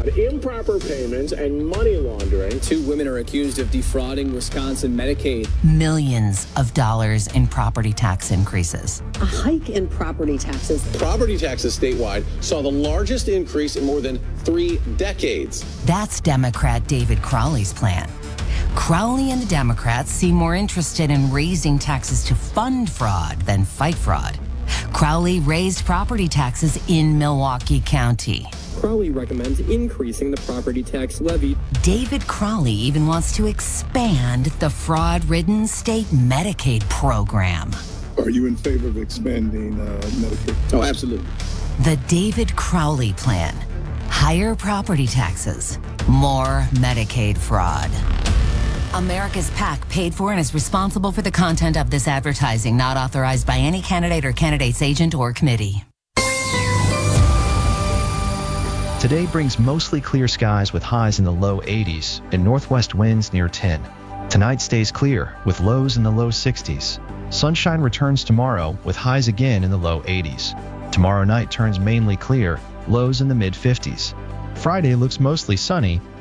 fraud, improper payments, and money laundering. 2 women are accused of defrauding Wisconsin Medicaid. Millions of dollars in property tax increases. A hike in property taxes. Property taxes statewide saw the largest increase in more than 3 decades. That's Democrat David Crowley's plan. Crowley and the Democrats seem more interested in raising taxes to fund fraud than fight fraud. Crowley raised property taxes in Milwaukee County. Crowley recommends increasing the property tax levy. David Crowley even wants to expand the fraud-ridden state Medicaid program. Are you in favor of expanding Medicaid? Oh, absolutely. The David Crowley plan. Higher property taxes, more Medicaid fraud. America's PAC paid for and is responsible for the content of this advertising, not authorized by any candidate or candidate's agent or committee. Today brings mostly clear skies with highs in the low 80s and northwest winds near 10. Tonight stays clear with lows in the low 60s. Sunshine returns tomorrow with highs again in the low 80s. Tomorrow night turns mainly clear, lows in the mid 50s. Friday looks mostly sunny